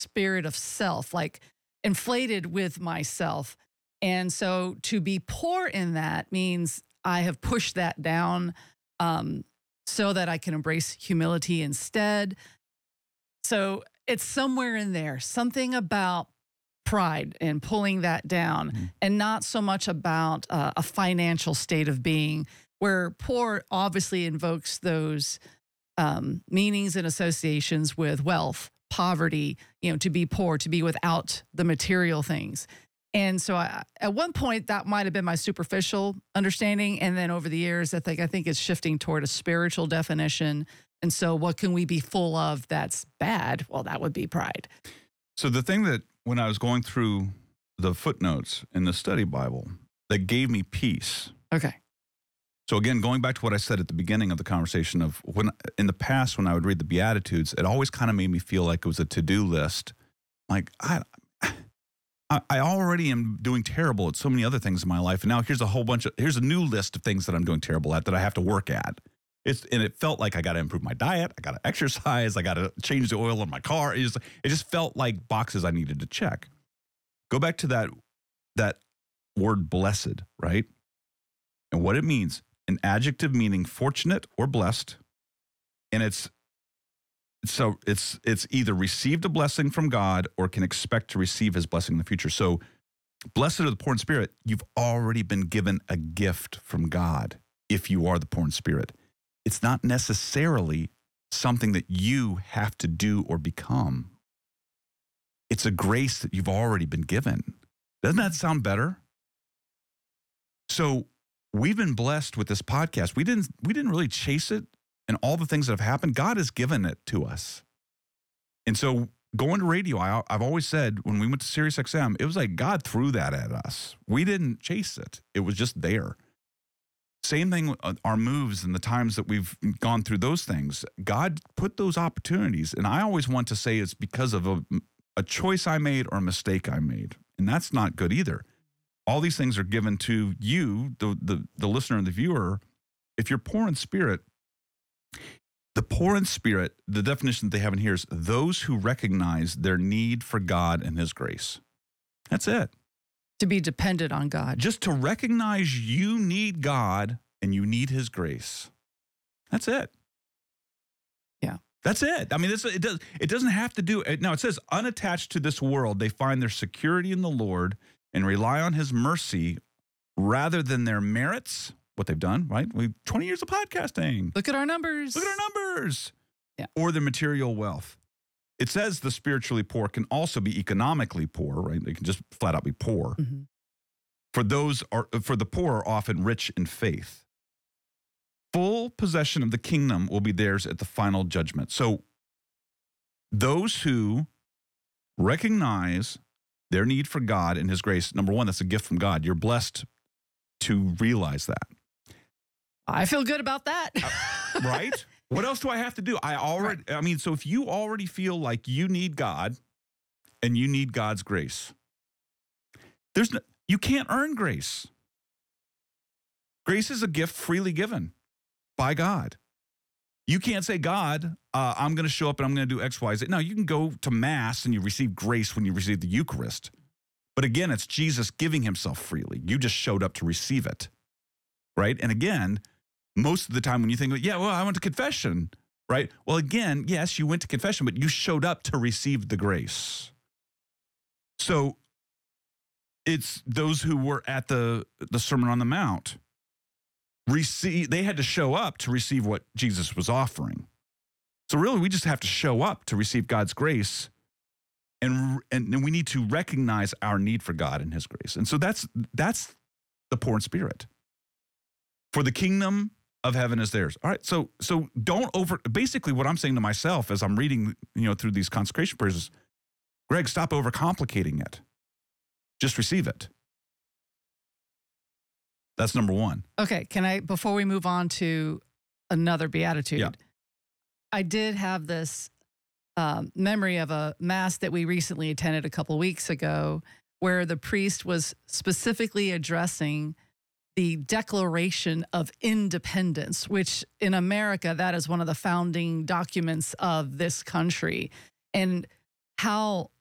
spirit of self, like inflated with myself. And so to be poor in that means I have pushed that down so that I can embrace humility instead. So it's somewhere in there, something about pride and pulling that down, and not so much about a financial state of being, where poor obviously invokes those meanings and associations with wealth, poverty, to be poor, to be without the material things. And so at one point, that might have been my superficial understanding. And then over the years, I think it's shifting toward a spiritual definition. And so what can we be full of that's bad? Well, that would be pride. So the thing that when I was going through the footnotes in the study Bible that gave me peace. Okay. So again, going back to what I said at the beginning of the conversation of when in the past, when I would read the Beatitudes, it always kind of made me feel like it was a to-do list. Like I already am doing terrible at so many other things in my life. And now here's a new list of things that I'm doing terrible at that I have to work at. And it felt like I got to improve my diet. I got to exercise. I got to change the oil in my car. It just felt like boxes I needed to check. Go back to that word blessed, right? And what it means, an adjective meaning fortunate or blessed. And it's either received a blessing from God or can expect to receive his blessing in the future. So blessed are the poor in spirit. You've already been given a gift from God if you are the poor in spirit. It's not necessarily something that you have to do or become. It's a grace that you've already been given. Doesn't that sound better? So we've been blessed with this podcast. We didn't really chase it. And all the things that have happened, God has given it to us. And so going to radio, I've always said when we went to Sirius XM, it was like God threw that at us. We didn't chase it. It was just there. Same thing with our moves and the times that we've gone through those things. God put those opportunities. And I always want to say it's because of a choice I made or a mistake I made. And that's not good either. All these things are given to you, the listener and the viewer. If you're poor in spirit, the poor in spirit, the definition that they have in here is those who recognize their need for God and his grace. That's it. To be dependent on God. Just to recognize you need God and you need his grace. That's it. Yeah. That's it. I mean, it doesn't have to do it. Now, it says unattached to this world, they find their security in the Lord and rely on his mercy rather than their merits, what they've done, right? 20 years of podcasting. Look at our numbers. Look at our numbers. Yeah. Or their material wealth. It says the spiritually poor can also be economically poor, right? They can just flat out be poor. Mm-hmm. For the poor are often rich in faith. Full possession of the kingdom will be theirs at the final judgment. So those who recognize their need for God and his grace, number one, that's a gift from God. You're blessed to realize that. I feel good about that. Right? What else do I have to do? So if you already feel like you need God and you need God's grace, you can't earn grace. Grace is a gift freely given by God. You can't say, God, I'm going to show up and I'm going to do X, Y, Z. No, you can go to Mass and you receive grace when you receive the Eucharist. But again, it's Jesus giving himself freely. You just showed up to receive it, right? And again, most of the time when you think, I went to confession, right? Well, again, yes, you went to confession, but you showed up to receive the grace. So it's those who were at the Sermon on the Mount. They had to show up to receive what Jesus was offering. So really, we just have to show up to receive God's grace. And we need to recognize our need for God and his grace. And so that's the poor in spirit. For the kingdom of heaven is theirs. All right, so basically what I'm saying to myself as I'm reading, through these consecration prayers is, Greg, stop overcomplicating it. Just receive it. That's number one. Okay, before we move on to another beatitude, yeah. I did have this memory of a mass that we recently attended a couple weeks ago where the priest was specifically addressing the Declaration of Independence, which in America, that is one of the founding documents of this country. And how